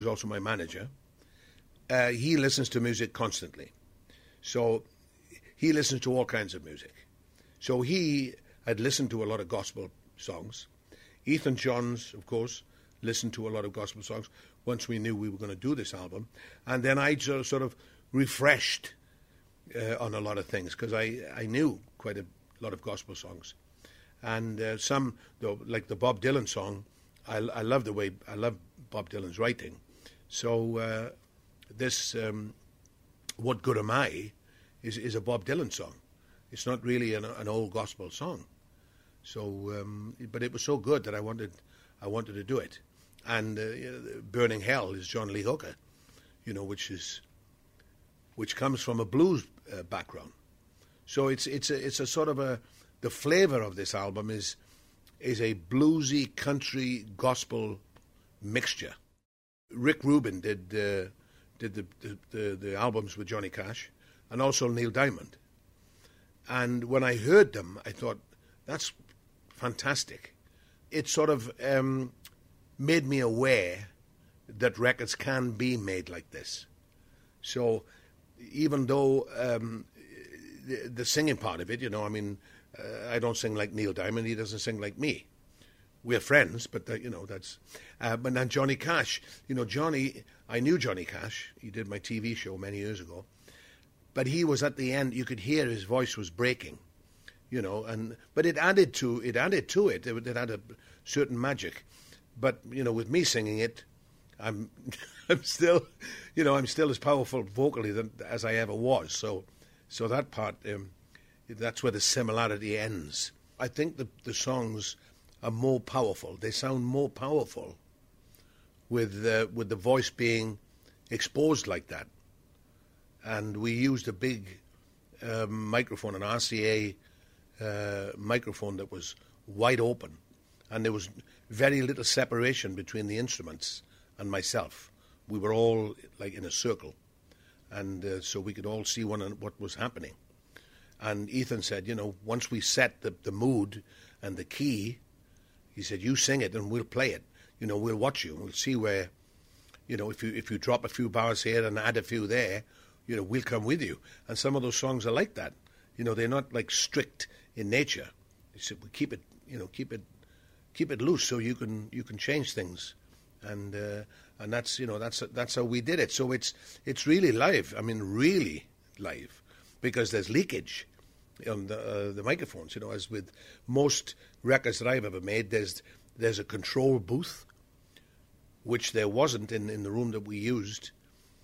who's also my manager, he listens to music constantly. So he listens to all kinds of music. So he had listened to a lot of gospel songs. Ethan Johns, of course, listened to a lot of gospel songs once we knew we were going to do this album. And then I sort of refreshed on a lot of things because I knew quite a lot of gospel songs. And some, like the Bob Dylan song, I love Bob Dylan's writing. So this What Good Am I is a Bob Dylan song. It's not really an old gospel song. So, but it was so good that I wanted to do it. And Burning Hell is John Lee Hooker, which comes from a blues background. So it's a sort of the flavor of this album is a bluesy country gospel mixture. Rick Rubin did the albums with Johnny Cash, and also Neil Diamond. And when I heard them, I thought, that's fantastic. It sort of made me aware that records can be made like this. So even though the singing part of it, I don't sing like Neil Diamond, he doesn't sing like me. We're friends, but that's... but then Johnny Cash, I knew Johnny Cash. He did my TV show many years ago. But he was at the end, you could hear his voice was breaking, but it added to it. It had a certain magic. But, with me singing it, I'm still as powerful vocally as I ever was. So that part, that's where the similarity ends. I think the songs are more powerful. They sound more powerful with the voice being exposed like that. And we used a big microphone, an RCA microphone that was wide open. And there was very little separation between the instruments and myself. We were all like in a circle. And so we could all see what was happening. And Ethan said, once we set the mood and the key, he said, you sing it and we'll play it. We'll watch you. We'll see where, if you drop a few bars here and add a few there, we'll come with you. And some of those songs are like that. They're not like strict in nature. He said, we keep it loose so you can change things. And that's how we did it. So it's really live. I mean, really live, because there's leakage on the microphones. As with most records that I've ever made, there's a control booth, which there wasn't in the room that we used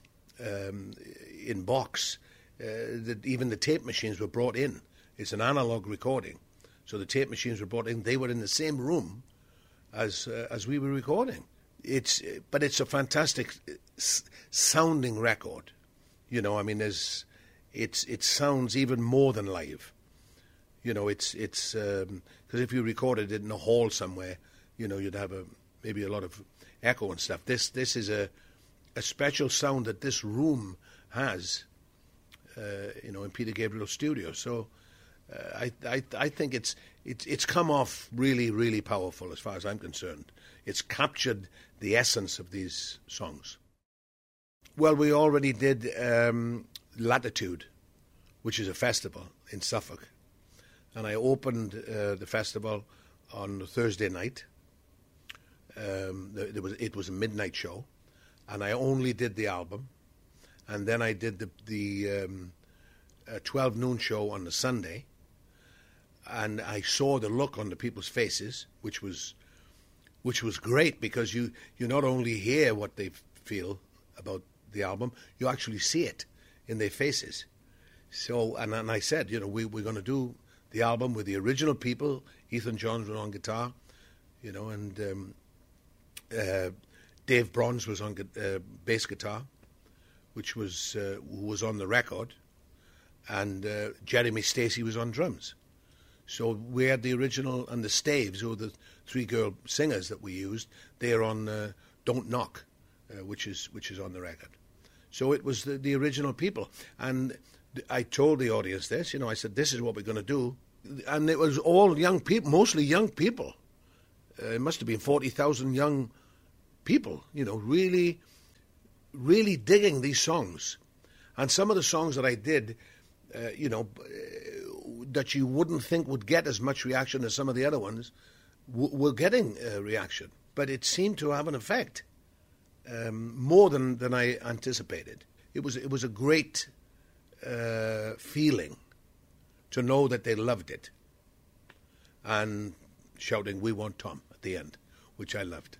in Box. That even the tape machines were brought in. It's an analog recording, so the tape machines were brought in. They were in the same room as we were recording. But it's a fantastic sounding record. It sounds even more than live. It's because if you recorded it in a hall somewhere, you'd have maybe a lot of echo and stuff. This is a special sound that this room has, in Peter Gabriel's studio. So I think it's come off really, really powerful as far as I'm concerned. It's captured the essence of these songs. Well, we already did Latitude, which is a festival in Suffolk. And I opened the festival on Thursday night. It was a midnight show. And I only did the album. And then I did the 12 noon show on the Sunday. And I saw the look on the people's faces, which was great, because you not only hear what they feel about the album, you actually see it in their faces. So, and I said, we're going to do the album with the original people. Ethan Johns was on guitar, and Dave Bronze was on bass guitar, which was who was on the record, and Jeremy Stacey was on drums. So we had the original, and the Staves, who were the three girl singers that we used. They're on Don't Knock, which is on the record. So it was the original people. And I told the audience this, I said, this is what we're going to do. And it was all young people, mostly young people. It must have been 40,000 young people, really really digging these songs. And some of the songs that I did, that you wouldn't think would get as much reaction as some of the other ones, were getting reaction. But it seemed to have an effect, more than I anticipated. It was a great feeling to know that they loved it. And shouting, "We want Tom," at the end, which I loved.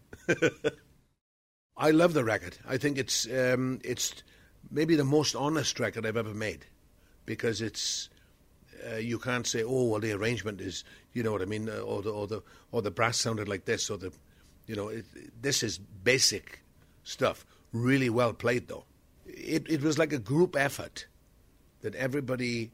I love the record. I think it's maybe the most honest record I've ever made, because it's you can't say, "Oh, well, the arrangement is," you know what I mean, or the brass sounded like this, or this is basic stuff. Really well played, though. It was like a group effort that everybody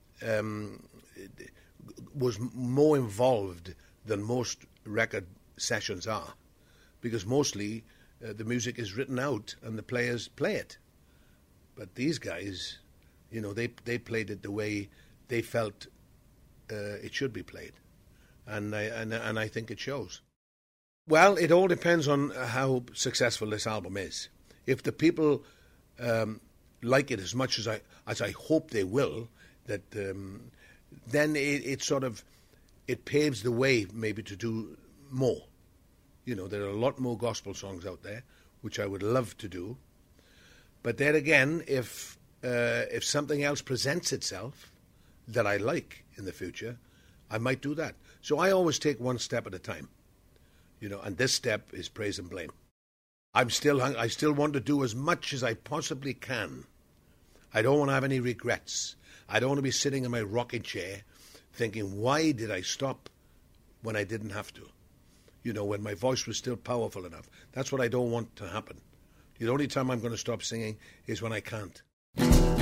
was more involved than most record sessions are, because mostly the music is written out and the players play it. But these guys, they played it the way they felt it should be played, and I think it shows. Well, it all depends on how successful this album is. If the people like it as much as I hope they will, that then it paves the way maybe to do more. There are a lot more gospel songs out there, which I would love to do. But there again, if something else presents itself that I like in the future, I might do that. So I always take one step at a time, and this step is Praise and Blame. I still want to do as much as I possibly can. I don't want to have any regrets. I don't want to be sitting in my rocking chair thinking, why did I stop when I didn't have to? When my voice was still powerful enough. That's what I don't want to happen. The only time I'm going to stop singing is when I can't.